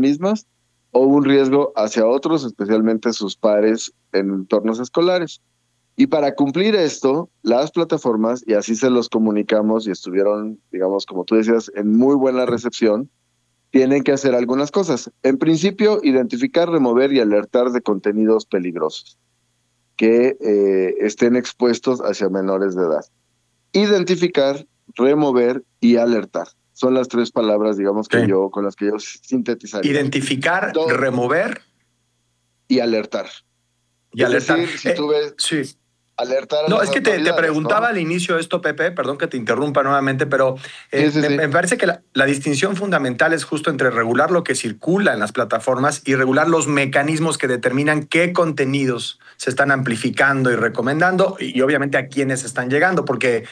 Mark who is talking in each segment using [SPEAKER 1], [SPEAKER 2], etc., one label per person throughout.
[SPEAKER 1] mismas o un riesgo hacia otros, especialmente sus pares en entornos escolares. Y para cumplir esto, las plataformas, y así se los comunicamos y estuvieron, digamos, como tú decías, en muy buena recepción, tienen que hacer algunas cosas. En principio, identificar, remover y alertar de contenidos peligrosos que estén expuestos hacia menores de edad. Identificar, remover y alertar. Son las tres palabras, digamos,
[SPEAKER 2] Sí.
[SPEAKER 1] con las que yo sintetizaría.
[SPEAKER 2] Identificar, remover
[SPEAKER 1] y alertar.
[SPEAKER 2] y
[SPEAKER 1] Es
[SPEAKER 2] alertar.
[SPEAKER 1] decir, si tú ves,
[SPEAKER 2] Sí.
[SPEAKER 1] alertar a
[SPEAKER 2] No,
[SPEAKER 1] las
[SPEAKER 2] es que te
[SPEAKER 1] autoridades,
[SPEAKER 2] preguntaba
[SPEAKER 1] ¿no?
[SPEAKER 2] al inicio esto, Pepe, perdón que te interrumpa nuevamente, pero
[SPEAKER 1] Sí.
[SPEAKER 2] me parece que la distinción fundamental es justo entre regular lo que circula en las plataformas y regular los mecanismos que determinan qué contenidos se están amplificando y recomendando y obviamente a quiénes están llegando, porque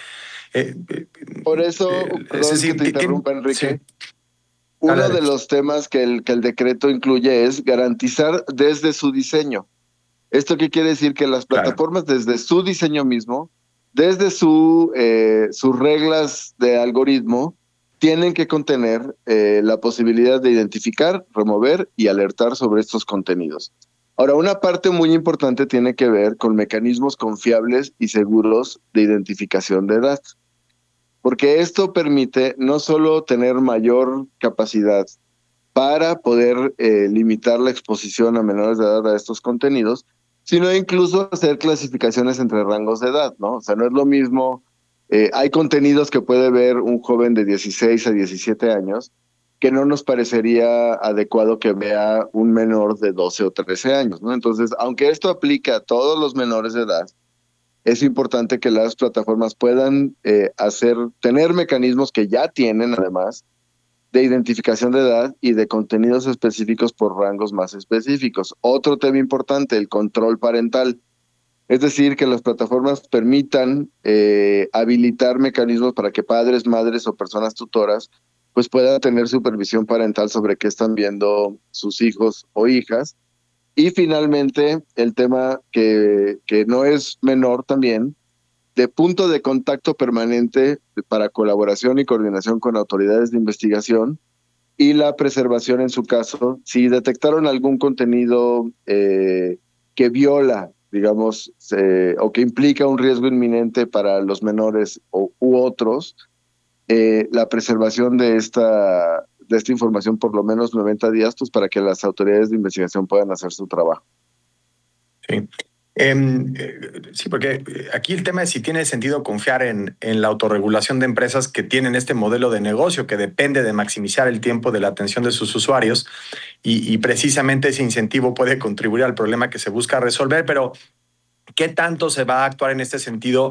[SPEAKER 1] Por eso,
[SPEAKER 2] es
[SPEAKER 1] perdón que
[SPEAKER 2] decir,
[SPEAKER 1] te interrumpa,
[SPEAKER 2] sí,
[SPEAKER 1] Enrique,
[SPEAKER 2] dale,
[SPEAKER 1] uno
[SPEAKER 2] dale.
[SPEAKER 1] de los temas que el decreto incluye es garantizar desde su diseño. ¿Esto qué quiere decir? Que las
[SPEAKER 2] Claro.
[SPEAKER 1] plataformas desde su diseño mismo, desde sus reglas de algoritmo, tienen que contener la posibilidad de identificar, remover y alertar sobre estos contenidos. Ahora, una parte muy importante tiene que ver con mecanismos confiables y seguros de identificación de edad, porque esto permite no solo tener mayor capacidad para poder limitar la exposición a menores de edad a estos contenidos, sino incluso hacer clasificaciones entre rangos de edad, ¿no? O sea, no es lo mismo, hay contenidos que puede ver un joven de 16 a 17 años que no nos parecería adecuado que vea un menor de 12 o 13 años, ¿no? Entonces, aunque esto aplica a todos los menores de edad, es importante que las plataformas puedan tener mecanismos que ya tienen además de identificación de edad y de contenidos específicos por rangos más específicos. Otro tema importante, el control parental. Es decir, que las plataformas permitan habilitar mecanismos para que padres, madres o personas tutoras pues puedan tener supervisión parental sobre qué están viendo sus hijos o hijas. Y finalmente, el tema que no es menor también, de punto de contacto permanente para colaboración y coordinación con autoridades de investigación y la preservación en su caso, si detectaron algún contenido que viola, digamos, o que implica un riesgo inminente para los menores u otros, la preservación de esta información por lo menos 90 días, pues para que las autoridades de investigación puedan hacer su trabajo.
[SPEAKER 2] Sí. Sí, porque aquí el tema es si tiene sentido confiar en la autorregulación de empresas que tienen este modelo de negocio que depende de maximizar el tiempo de la atención de sus usuarios y precisamente ese incentivo puede contribuir al problema que se busca resolver, pero ¿qué tanto se va a actuar en este sentido?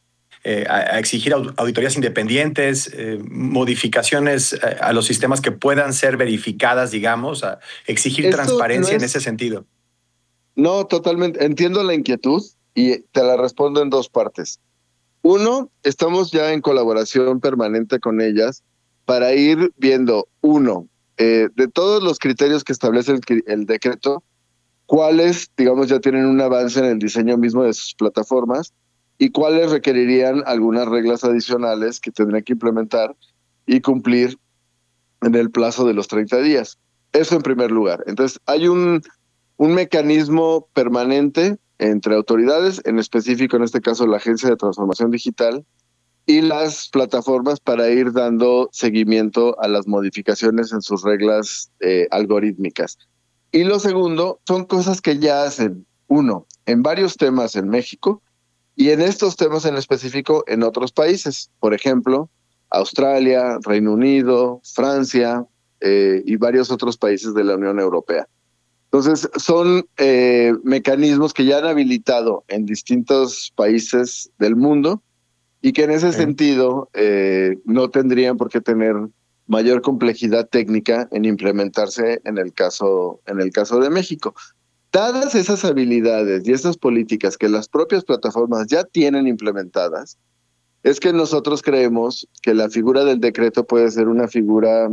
[SPEAKER 2] A exigir auditorías independientes, modificaciones a los sistemas que puedan ser verificadas, digamos, a exigir
[SPEAKER 1] Esto no
[SPEAKER 2] transparencia en ese
[SPEAKER 1] es,
[SPEAKER 2] sentido.
[SPEAKER 1] no, totalmente, entiendo la inquietud y te la respondo en dos partes. Uno, estamos ya en colaboración permanente con ellas para ir viendo, uno, de todos los criterios que establece el decreto, cuáles, digamos, ya tienen un avance en el diseño mismo de sus plataformas y cuáles requerirían algunas reglas adicionales que tendrían que implementar y cumplir en el plazo de los 30 días. Eso en primer lugar. Entonces, hay un mecanismo permanente entre autoridades, en específico en este caso la Agencia de Transformación Digital, y las plataformas para ir dando seguimiento a las modificaciones en sus reglas algorítmicas. Y lo segundo, son cosas que ya hacen, uno, en varios temas en México y en estos temas en específico en otros países. Por ejemplo, Australia, Reino Unido, Francia y varios otros países de la Unión Europea. Entonces, son mecanismos que ya han habilitado en distintos países del mundo y que en ese
[SPEAKER 2] Sí.
[SPEAKER 1] sentido no tendrían por qué tener mayor complejidad técnica en implementarse en el caso de México. Dadas esas habilidades y esas políticas que las propias plataformas ya tienen implementadas, es que nosotros creemos que la figura del decreto puede ser una figura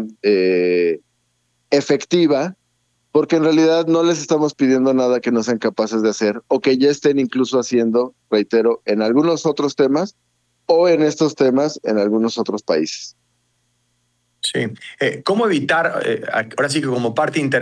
[SPEAKER 1] efectiva, porque en realidad no les estamos pidiendo nada que no sean capaces de hacer o que ya estén incluso haciendo, reitero, en algunos otros temas o en estos temas en algunos otros países.
[SPEAKER 2] Sí. ¿Cómo evitar, ahora sí que como parte